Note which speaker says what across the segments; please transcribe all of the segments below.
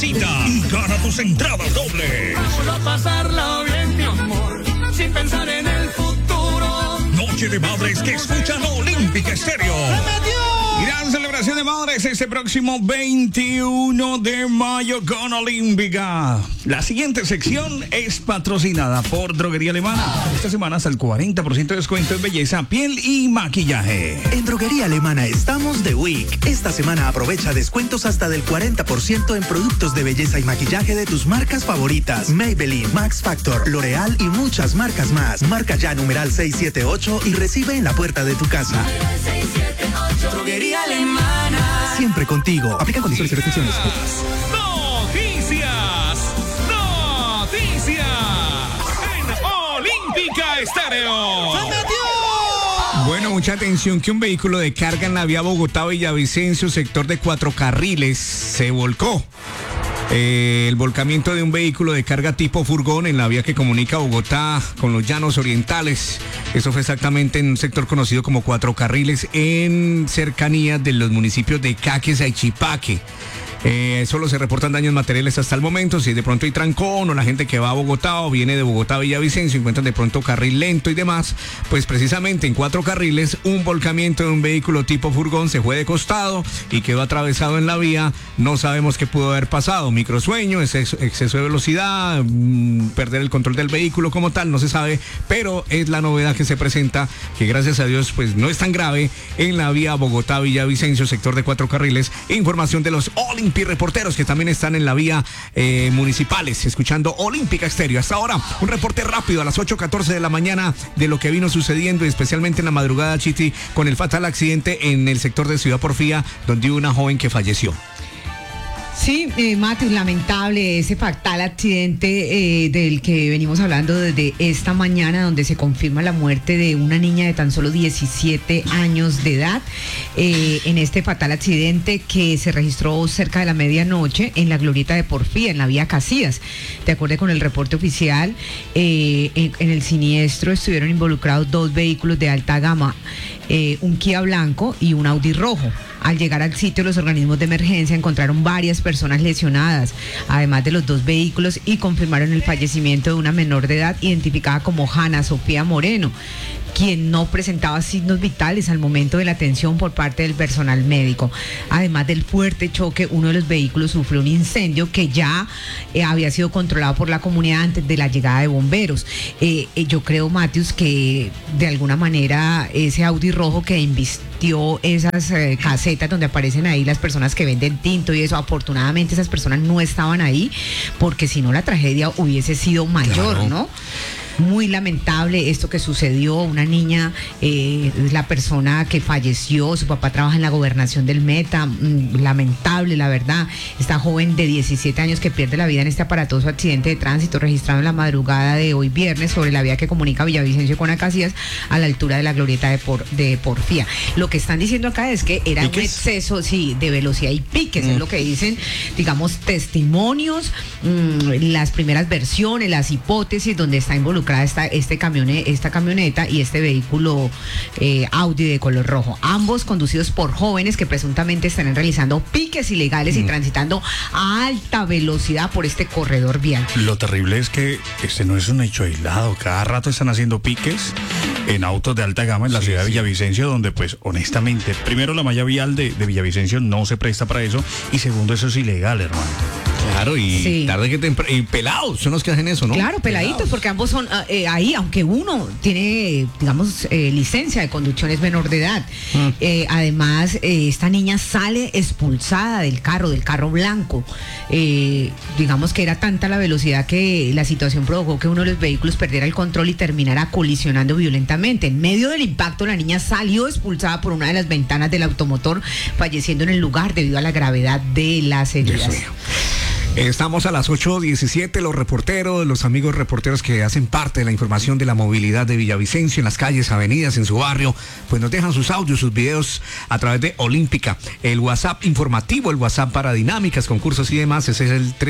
Speaker 1: favorita y gana tus entradas dobles.
Speaker 2: Vamos a pasarla bien, mi amor, sin pensar en el futuro.
Speaker 1: Noche de madres que escuchan Olímpica Estéreo. Gran celebración de madres este próximo 21 de mayo con Olímpica. La siguiente sección es patrocinada por Droguería Alemana. Esta semana hasta el 40% de descuento en belleza, piel y maquillaje.
Speaker 3: En Droguería Alemana estamos de week. Esta semana aprovecha descuentos hasta del 40% en productos de belleza y maquillaje de tus marcas favoritas. Maybelline, Max Factor, L'Oreal y muchas marcas más. Marca ya numeral 678 y recibe en la puerta de tu casa.
Speaker 2: 678, Droguería Alemana.
Speaker 3: Siempre contigo. Aplican condiciones y restricciones.
Speaker 1: Noticias en Olímpica Estéreo. Bueno, mucha atención que un vehículo de carga en la vía Bogotá-Villavicencio, sector de 4 carriles, se volcó. El volcamiento de un vehículo de carga tipo furgón en la vía que comunica Bogotá con los Llanos Orientales. Eso fue exactamente en un sector conocido como 4 carriles en cercanías de los municipios de Caques y Chipaque. Solo se reportan daños materiales hasta el momento. Si de pronto hay trancón o la gente que va a Bogotá o viene de Bogotá a Villavicencio encuentran de pronto carril lento y demás, pues precisamente en 4 carriles un volcamiento de un vehículo tipo furgón se fue de costado y quedó atravesado en la vía. No sabemos qué pudo haber pasado, microsueño, exceso de velocidad, perder el control del vehículo como tal, no se sabe, pero es la novedad que se presenta, que gracias a Dios pues no es tan grave en la vía Bogotá-Villavicencio, sector de 4 carriles. Información de los Olympic reporteros que también están en la vía municipales, escuchando Olímpica Estéreo. Hasta ahora, un reporte rápido a las 8:14 de la mañana de lo que vino sucediendo, especialmente en la madrugada, Chiti, con el fatal accidente en el sector de Ciudad Porfía, donde hubo una joven que falleció.
Speaker 4: Sí, Matheus, lamentable ese fatal accidente del que venimos hablando desde esta mañana, donde se confirma la muerte de una niña de tan solo 17 años de edad, en este fatal accidente que se registró cerca de la medianoche en la glorieta de Porfía, en la vía Casillas. De acuerdo con el reporte oficial, en el siniestro estuvieron involucrados 2 vehículos de alta gama, un Kia blanco y un Audi rojo. Al llegar al sitio, los organismos de emergencia encontraron varias personas lesionadas, además de los 2 vehículos, y confirmaron el fallecimiento de una menor de edad identificada como Hanna Sofía Moreno, quien no presentaba signos vitales al momento de la atención por parte del personal médico. Además del fuerte choque, uno de los vehículos sufrió un incendio que ya había sido controlado por la comunidad antes de la llegada de bomberos. Yo creo, Matheus, que de alguna manera ese Audi rojo que invistió esas casetas donde aparecen ahí las personas que venden tinto y eso, afortunadamente esas personas no estaban ahí, porque si no la tragedia hubiese sido mayor, claro, ¿no? Muy lamentable esto que sucedió, una niña, la persona que falleció, su papá trabaja en la gobernación del Meta, lamentable la verdad, esta joven de 17 años que pierde la vida en este aparatoso accidente de tránsito registrado en la madrugada de hoy viernes sobre la vía que comunica Villavicencio con Acacias a la altura de la glorieta de Porfía. Lo que están diciendo acá es que era ¿piques? Un exceso, sí, de velocidad y piques, es lo que dicen, digamos, testimonios, las primeras versiones, las hipótesis donde está involucrada esta camioneta y este vehículo Audi de color rojo, ambos conducidos por jóvenes que presuntamente estarán realizando piques ilegales y transitando a alta velocidad por este corredor vial.
Speaker 5: Lo terrible es que este no es un hecho aislado, cada rato están haciendo piques en autos de alta gama en la ciudad de Villavicencio, donde pues honestamente, primero la malla vial de Villavicencio no se presta para eso, y segundo, eso es ilegal, hermano.
Speaker 1: Claro, y tarde que temprano, y pelados son los que hacen eso, ¿no?
Speaker 4: Claro, peladitos, porque ambos son ahí, aunque uno tiene, digamos, licencia de conducción, es menor de edad. Además, esta niña sale expulsada del carro blanco. Digamos que era tanta la velocidad que la situación provocó que uno de los vehículos perdiera el control y terminara colisionando violentamente. En medio del impacto, la niña salió expulsada por una de las ventanas del automotor, falleciendo en el lugar debido a la gravedad de las heridas.
Speaker 1: Estamos a las 8:17, los reporteros, los amigos reporteros que hacen parte de la información de la movilidad de Villavicencio en las calles, avenidas, en su barrio, pues nos dejan sus audios, sus videos a través de Olímpica. El WhatsApp informativo, el WhatsApp para dinámicas, concursos y demás, ese es el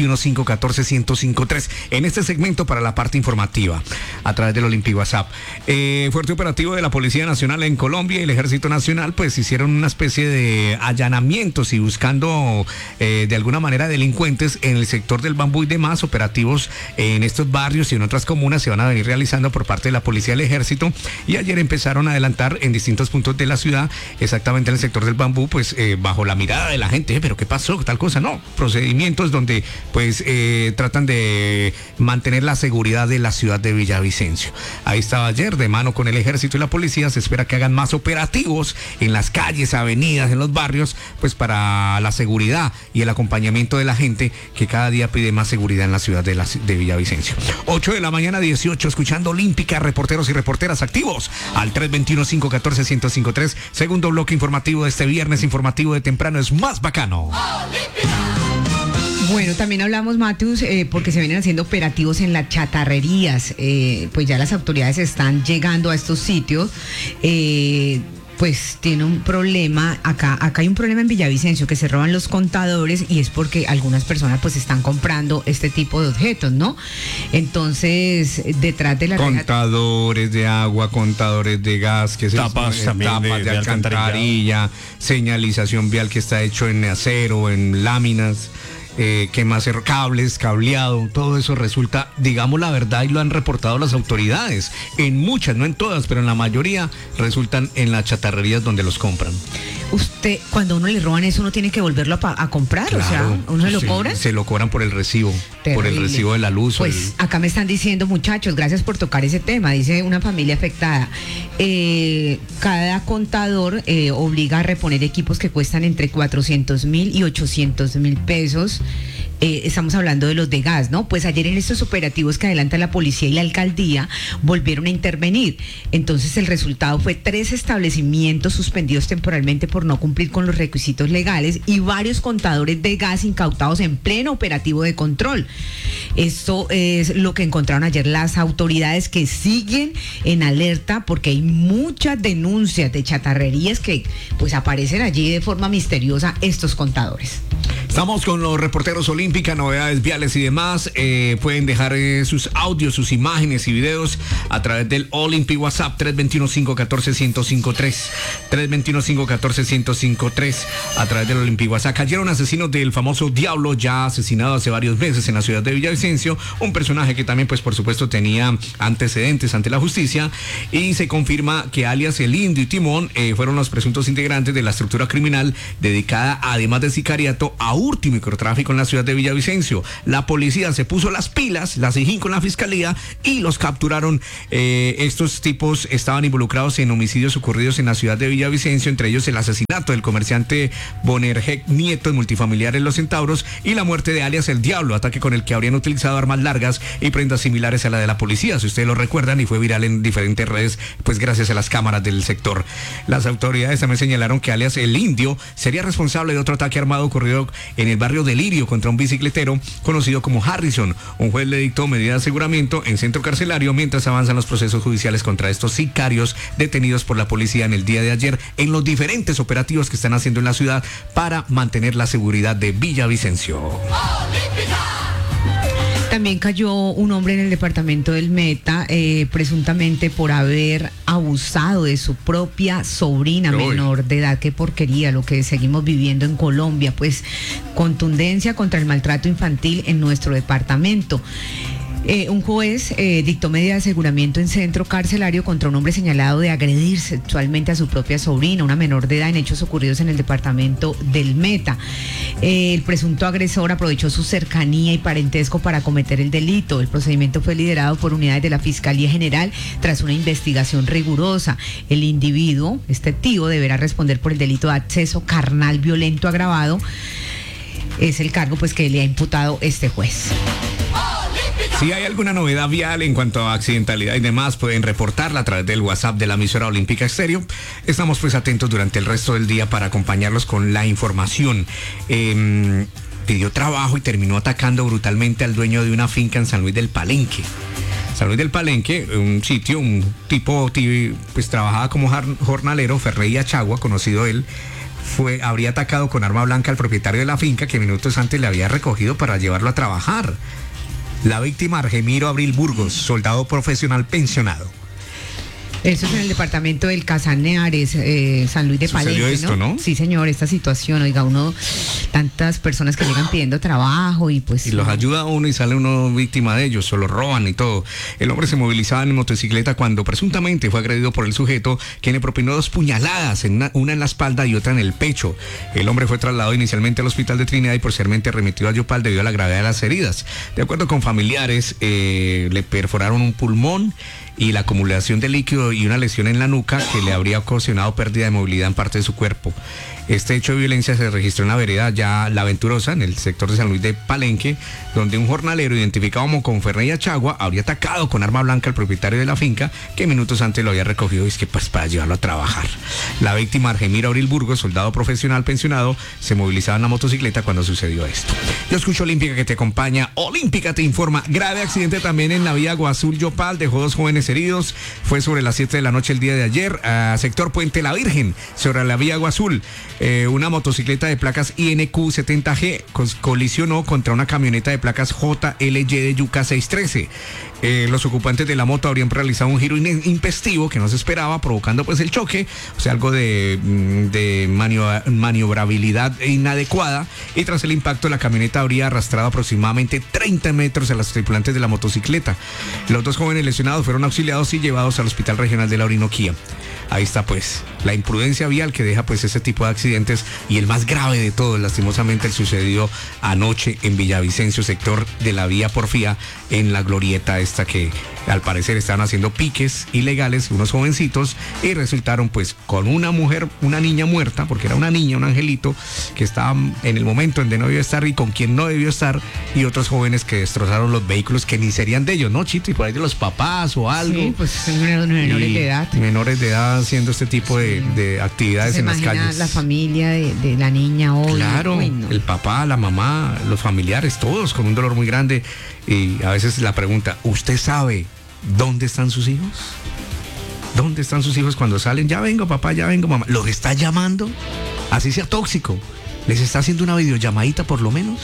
Speaker 1: 321-514-1053. En este segmento para la parte informativa, a través del Olímpica WhatsApp. Fuerte operativo de la Policía Nacional en Colombia y el Ejército Nacional, pues hicieron una especie de allanamientos y buscando de alguna manera delincuentes delincuentes en el sector del Bambú y demás. Operativos en estos barrios y en otras comunas se van a venir realizando por parte de la Policía del Ejército, y ayer empezaron a adelantar en distintos puntos de la ciudad, exactamente en el sector del Bambú, pues bajo la mirada de la gente, pero ¿qué pasó? Tal cosa, no, procedimientos donde pues tratan de mantener la seguridad de la ciudad de Villavicencio. Ahí estaba ayer, de mano con el Ejército y la Policía. Se espera que hagan más operativos en las calles, avenidas, en los barrios, pues para la seguridad y el acompañamiento de la gente que cada día pide más seguridad en la ciudad de Villavicencio. 8 de la mañana, 18, escuchando Olímpica, reporteros y reporteras activos al 321-514-1053. Segundo bloque informativo de este viernes, informativo de temprano, es más bacano.
Speaker 4: Bueno, también hablamos, Mateus, porque se vienen haciendo operativos en las chatarrerías. Pues ya las autoridades están llegando a estos sitios. Pues tiene un problema, acá hay un problema en Villavicencio, que se roban los contadores, y es porque algunas personas pues están comprando este tipo de objetos, ¿no? Entonces, detrás de la
Speaker 1: contadores de agua, contadores de gas, que
Speaker 5: tapas también
Speaker 1: tapas de alcantarilla, señalización vial que está hecho en acero, en láminas. ¿Qué más? Cables, cableado, todo eso resulta, digamos la verdad, y lo han reportado las autoridades. En muchas, no en todas, pero en la mayoría resultan en las chatarrerías donde los compran.
Speaker 4: Usted, cuando a uno le roban eso, uno tiene que volverlo a comprar, claro, o sea, ¿uno se lo cobran?
Speaker 1: Se lo cobran por el recibo, terrible. Por el recibo de la luz.
Speaker 4: Pues acá me están diciendo, muchachos, gracias por tocar ese tema, dice una familia afectada. Cada contador obliga a reponer equipos que cuestan entre 400,000 y 800,000 pesos. Estamos hablando de los de gas, ¿no? Pues ayer en estos operativos que adelanta la policía y la alcaldía volvieron a intervenir. Entonces el resultado fue 3 establecimientos suspendidos temporalmente por no cumplir con los requisitos legales y varios contadores de gas incautados en pleno operativo de control. Esto es lo que encontraron ayer las autoridades, que siguen en alerta porque hay muchas denuncias de chatarrerías que pues aparecen allí de forma misteriosa estos contadores.
Speaker 1: Estamos con los reporteros Olímpica, novedades viales y demás. Pueden dejar sus audios, sus imágenes y videos a través del Olympic WhatsApp 321-514-1053. 321-514-1053 a través del Olympic WhatsApp. Cayeron asesinos del famoso Diablo, ya asesinado hace varios meses en la ciudad de Villavicencio. Un personaje que también, pues por supuesto, tenía antecedentes ante la justicia, y se confirma que alias El Indio y Timón fueron los presuntos integrantes de la estructura criminal dedicada, además de sicariato, a hurto y microtráfico en la ciudad de Villavicencio. La policía se puso las pilas, las hijín con la fiscalía, y los capturaron. Estos tipos estaban involucrados en homicidios ocurridos en la ciudad de Villavicencio, entre ellos el asesinato del comerciante Bonerjec Nieto en multifamiliar en Los Centauros, y la muerte de alias El Diablo, ataque con el que habrían utilizado armas largas y prendas similares a la de la policía, si ustedes lo recuerdan, y fue viral en diferentes redes, pues gracias a las cámaras del sector. Las autoridades también señalaron que alias El Indio sería responsable de otro ataque armado ocurrido en el barrio Delirio contra un bicicletero conocido como Harrison. Un juez le dictó medida de aseguramiento en centro carcelario mientras avanzan los procesos judiciales contra estos sicarios detenidos por la policía en el día de ayer en los diferentes operativos que están haciendo en la ciudad para mantener la seguridad de Villavicencio.
Speaker 4: También cayó un hombre en el departamento del Meta, presuntamente por haber abusado de su propia sobrina menor de edad. Qué porquería lo que seguimos viviendo en Colombia, pues contundencia contra el maltrato infantil en nuestro departamento. Un juez dictó medida de aseguramiento en centro carcelario contra un hombre señalado de agredir sexualmente a su propia sobrina, una menor de edad, en hechos ocurridos en el departamento del Meta. El presunto agresor aprovechó su cercanía y parentesco para cometer el delito. El procedimiento fue liderado por unidades de la Fiscalía General tras una investigación rigurosa. El individuo, este tío, deberá responder por el delito de acceso carnal violento agravado. Es el cargo pues que le ha imputado este juez.
Speaker 1: Si hay alguna novedad vial en cuanto a accidentalidad y demás, pueden reportarla a través del WhatsApp de la emisora Olímpica Estéreo. Estamos pues atentos durante el resto del día para acompañarlos con la información. Pidió trabajo y terminó atacando brutalmente al dueño de una finca en San Luis del Palenque. San Luis del Palenque, un sitio, un tipo, pues trabajaba como jornalero, Ferrey Achagua, conocido él. Habría atacado con arma blanca al propietario de la finca, que minutos antes le había recogido para llevarlo a trabajar. La víctima, Argemiro Abril Burgos, soldado profesional pensionado.
Speaker 4: Eso es en el departamento del Casaneares, San Luis de
Speaker 1: Sucedió
Speaker 4: Palenque,
Speaker 1: esto, ¿no?
Speaker 4: Sí, señor, esta situación, oiga, tantas personas que llegan pidiendo trabajo y pues...
Speaker 1: Y los ayuda a uno y sale uno víctima de ellos, o lo roban y todo. El hombre se movilizaba en motocicleta cuando presuntamente fue agredido por el sujeto, quien le propinó 2 puñaladas, una en la espalda y otra en el pecho. El hombre fue trasladado inicialmente al hospital de Trinidad y posteriormente remitido a Yopal debido a la gravedad de las heridas. De acuerdo con familiares, le perforaron un pulmón y la acumulación de líquido y una lesión en la nuca que le habría ocasionado pérdida de movilidad en parte de su cuerpo. Este hecho de violencia se registró en la vereda ya La Venturosa, en el sector de San Luis de Palenque, donde un jornalero identificado como Conferrey Achagua habría atacado con arma blanca al propietario de la finca, que minutos antes lo había recogido y es que pues para llevarlo a trabajar. La víctima, Argemira Abril Burgos, soldado profesional pensionado, se movilizaba en la motocicleta cuando sucedió esto. Yo escucho Olímpica que te acompaña. Olímpica te informa. Grave accidente también en la vía Guazul Yopal, dejó 2 jóvenes heridos. Fue sobre las 7 de la noche el día de ayer, sector Puente La Virgen, sobre la vía Guazul. Una motocicleta de placas INQ 70G colisionó contra una camioneta de placas JLY de Yuca 613. Los ocupantes de la moto habrían realizado un giro intempestivo que no se esperaba, provocando pues el choque, o sea, algo de maniobrabilidad inadecuada, y tras el impacto la camioneta habría arrastrado aproximadamente 30 metros a los tripulantes de la motocicleta. Los 2 jóvenes lesionados fueron auxiliados y llevados al Hospital Regional de la Orinoquía. Ahí está pues la imprudencia vial que deja pues ese tipo de accidentes, y el más grave de todos, lastimosamente, el sucedido anoche en Villavicencio, sector de la vía Porfía, en la glorieta esta que al parecer estaban haciendo piques ilegales unos jovencitos y resultaron pues con una niña muerta, porque era una niña, un angelito, que estaba en el momento en que no debió estar y con quien no debió estar, y otros jóvenes que destrozaron los vehículos que ni serían de ellos, ¿no, Chito? Y por ahí de los papás o algo.
Speaker 4: Sí, pues son menores de edad.
Speaker 1: Menores de edad haciendo este tipo de actividades en las calles.
Speaker 4: La familia de la niña hoy.
Speaker 1: Claro,
Speaker 4: bueno.
Speaker 1: El papá, la mamá, los familiares, todos con un dolor muy grande. Y a veces la pregunta, ¿usted sabe dónde están sus hijos? ¿Dónde están sus hijos cuando salen? Ya vengo, papá, ya vengo, mamá. ¿Los está llamando? Así sea tóxico. ¿Les está haciendo una videollamadita por lo menos?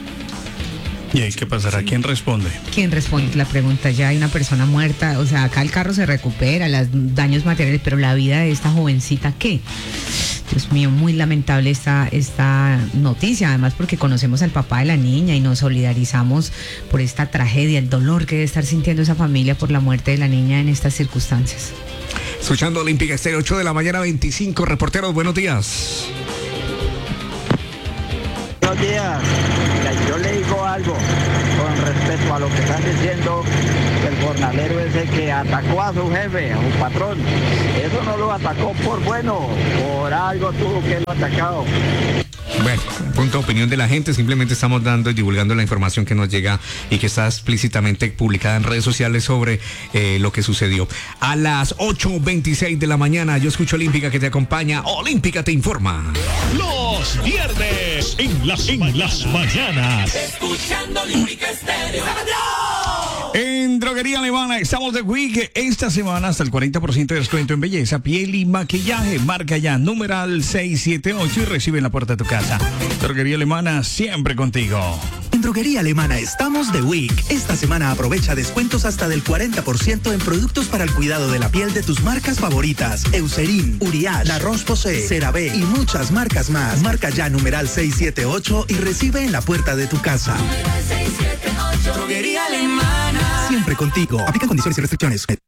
Speaker 5: ¿Y ahí qué pasará? ¿Quién responde?
Speaker 4: ¿Quién responde la pregunta? Ya hay una persona muerta, o sea, acá el carro se recupera, los daños materiales, pero la vida de esta jovencita, ¿qué? Dios mío, muy lamentable esta noticia, además porque conocemos al papá de la niña y nos solidarizamos por esta tragedia, el dolor que debe estar sintiendo esa familia por la muerte de la niña en estas circunstancias.
Speaker 1: Escuchando Olímpica Estéreo, 8 de la mañana, 25 reporteros, buenos días.
Speaker 6: Buenos días. Yo le digo algo con respecto a lo que están diciendo, el jornalero ese que atacó a su jefe, a su patrón. Eso no lo atacó por bueno, por algo tuvo que lo atacado.
Speaker 1: Bueno, punto de opinión de la gente, simplemente estamos dando y divulgando la información que nos llega y que está explícitamente publicada en redes sociales sobre lo que sucedió. A las 8:26 de la mañana, yo escucho Olímpica que te acompaña. Olímpica te informa.
Speaker 7: Los viernes en las mañanas.
Speaker 2: Escuchando Olímpica Estéreo.
Speaker 5: En Droguería Alemana estamos de week. Esta semana hasta el 40% de descuento en belleza, piel y maquillaje. Marca ya numeral 678 y recibe en la puerta de tu casa. Droguería Alemana, siempre contigo.
Speaker 3: En Droguería Alemana estamos de week. Esta semana aprovecha descuentos hasta del 40% en productos para el cuidado de la piel de tus marcas favoritas. Eucerin, Uriage, La Roche-Posay, CeraVe y muchas marcas más. Marca ya numeral 678 y recibe en la puerta de tu casa.
Speaker 2: Droguería Alemana.
Speaker 3: Siempre contigo. Aplican condiciones y restricciones.